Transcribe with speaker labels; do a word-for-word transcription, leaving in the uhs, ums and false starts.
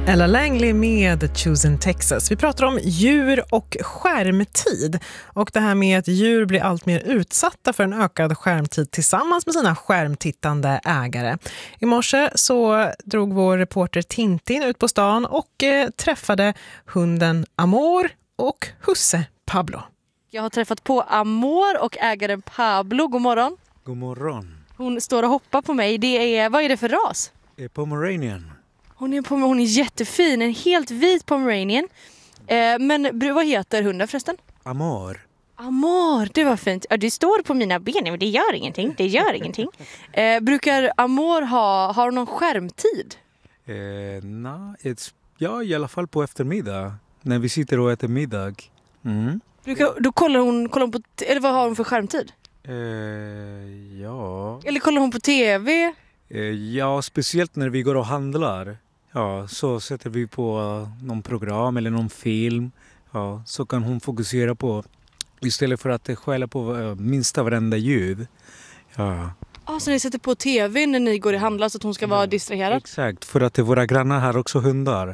Speaker 1: Ella Langley med Chosen Texas. Vi pratar om djur och skärmtid. Och det här med att djur blir allt mer utsatta för en ökad skärmtid tillsammans med sina skärmtittande ägare. I morse så drog vår reporter Tintin ut på stan och eh, träffade hunden Amor och husse Pablo.
Speaker 2: Jag har träffat på Amor och ägaren Pablo. God morgon.
Speaker 3: God morgon.
Speaker 2: Hon står och hoppar på mig. Det är, vad är det för ras?
Speaker 3: Det är Pomeranian.
Speaker 2: Hon är, på, hon är jättefin. En helt vit Pomeranian. Eh, men vad heter hunden förresten?
Speaker 3: Amor.
Speaker 2: Amor, det var fint. Ja, det står på mina ben, men det gör ingenting. Det gör ingenting. Eh, brukar Amor ha, ha någon skärmtid?
Speaker 3: Eh, na, it's, ja, i alla fall på eftermiddag. När vi sitter och äter middag. Mm.
Speaker 2: Brukar, då kollar hon, kollar hon på... Eller vad har hon för skärmtid?
Speaker 3: Eh, ja.
Speaker 2: Eller kollar hon på tv?
Speaker 3: Eh, ja, speciellt när vi går och handlar. Ja, så sätter vi på uh, någon program eller någon film. Ja, så kan hon fokusera på, istället för att skälla på uh, minsta varenda ljud. Ja.
Speaker 2: Ah, så ni sätter på tv när ni går och handlar så att hon ska vara
Speaker 3: Ja,
Speaker 2: distraherad?
Speaker 3: exakt, för att våra grannar har också hundar.